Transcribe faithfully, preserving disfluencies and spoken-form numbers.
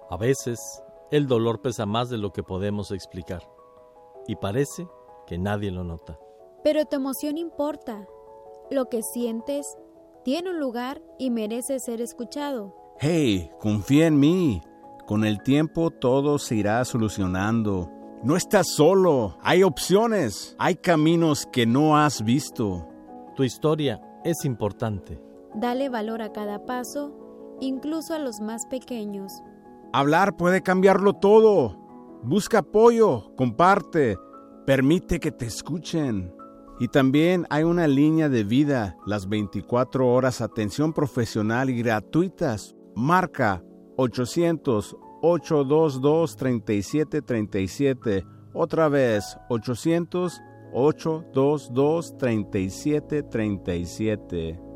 A veces, el dolor pesa más de lo que podemos explicar, y parece que nadie lo nota. Pero tu emoción importa. Lo que sientes tiene un lugar y merece ser escuchado. Hey, confía en mí. Con el tiempo todo se irá solucionando. No estás solo. Hay opciones. Hay caminos que no has visto. Tu historia es importante. Dale valor a cada paso, incluso a los más pequeños. Hablar puede cambiarlo todo. Busca apoyo, comparte, permite que te escuchen. Y también hay una línea de vida, las veinticuatro horas, atención profesional y gratuitas. Marca ochocientos, ocho dos dos, treinta y siete treinta y siete. Otra vez, ochocientos, ocho dos dos, treinta y siete treinta y siete.